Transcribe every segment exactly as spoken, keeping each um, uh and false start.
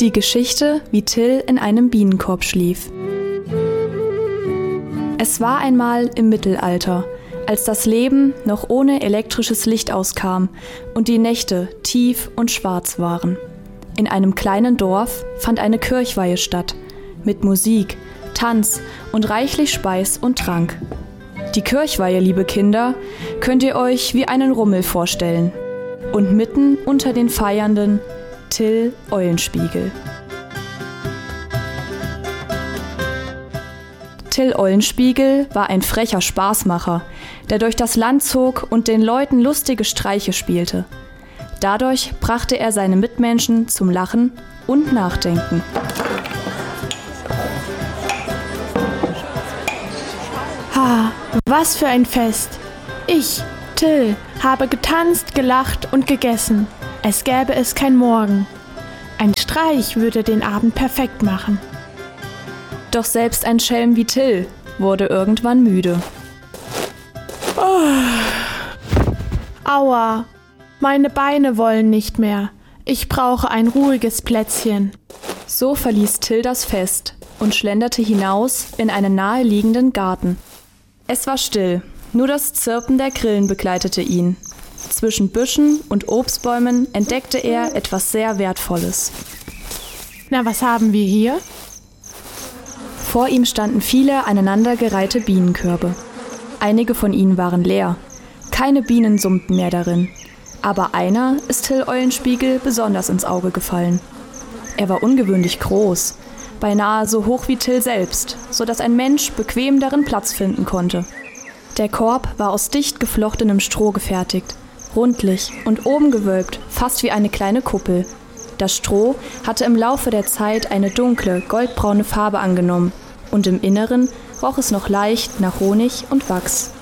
Die Geschichte, wie Till in einem Bienenkorb schlief. Es war einmal im Mittelalter, als das Leben noch ohne elektrisches Licht auskam und die Nächte tief und schwarz waren. In einem kleinen Dorf fand eine Kirchweihe statt, mit Musik, Tanz und reichlich Speis und Trank. Die Kirchweihe, liebe Kinder, könnt ihr euch wie einen Rummel vorstellen. Und mitten unter den Feiernden Till Eulenspiegel. Till Eulenspiegel war ein frecher Spaßmacher, der durch das Land zog und den Leuten lustige Streiche spielte. Dadurch brachte er seine Mitmenschen zum Lachen und Nachdenken. Ha, was für ein Fest! Ich, Till, habe getanzt, gelacht und gegessen. Es gäbe es kein Morgen. Ein Streich würde den Abend perfekt machen. Doch selbst ein Schelm wie Till wurde irgendwann müde. Oh. Aua, meine Beine wollen nicht mehr. Ich brauche ein ruhiges Plätzchen. So verließ Till das Fest und schlenderte hinaus in einen naheliegenden Garten. Es war still, nur das Zirpen der Grillen begleitete ihn. Zwischen Büschen und Obstbäumen entdeckte er etwas sehr Wertvolles. Na, was haben wir hier? Vor ihm standen viele aneinandergereihte Bienenkörbe. Einige von ihnen waren leer. Keine Bienen summten mehr darin. Aber einer ist Till Eulenspiegel besonders ins Auge gefallen. Er war ungewöhnlich groß, beinahe so hoch wie Till selbst, sodass ein Mensch bequem darin Platz finden konnte. Der Korb war aus dicht geflochtenem Stroh gefertigt, rundlich und oben gewölbt, fast wie eine kleine Kuppel. Das Stroh hatte im Laufe der Zeit eine dunkle, goldbraune Farbe angenommen und im Inneren roch es noch leicht nach Honig und Wachs.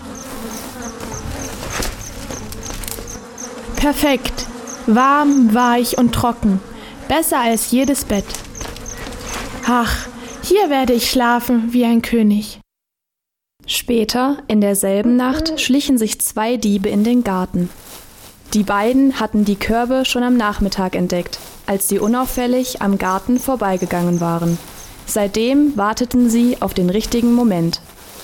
Perfekt. Warm, weich und trocken. Besser als jedes Bett. Ach, hier werde ich schlafen wie ein König. Später, in derselben Nacht, schlichen sich zwei Diebe in den Garten. Die beiden hatten die Körbe schon am Nachmittag entdeckt, als sie unauffällig am Garten vorbeigegangen waren. Seitdem warteten sie auf den richtigen Moment.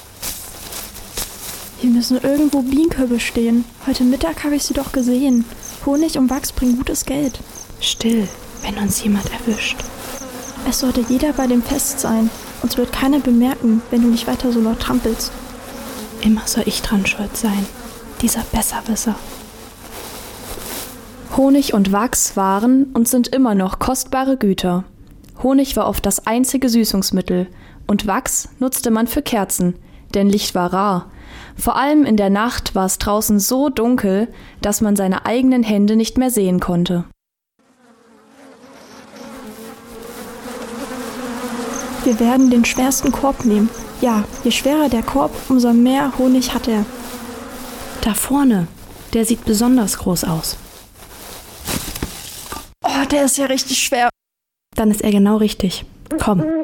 Hier müssen irgendwo Bienenkörbe stehen. Heute Mittag habe ich sie doch gesehen. Honig und Wachs bringen gutes Geld. Still, wenn uns jemand erwischt. Es sollte jeder bei dem Fest sein. Uns wird keiner bemerken, wenn du nicht weiter so laut trampelst. Immer soll ich dran schuld sein. Dieser Besserwisser. Honig und Wachs waren und sind immer noch kostbare Güter. Honig war oft das einzige Süßungsmittel und Wachs nutzte man für Kerzen, denn Licht war rar. Vor allem in der Nacht war es draußen so dunkel, dass man seine eigenen Hände nicht mehr sehen konnte. Wir werden den schwersten Korb nehmen. Ja, je schwerer der Korb, umso mehr Honig hat er. Da vorne, der sieht besonders groß aus. Oh, der ist ja richtig schwer. Dann ist er genau richtig. Komm.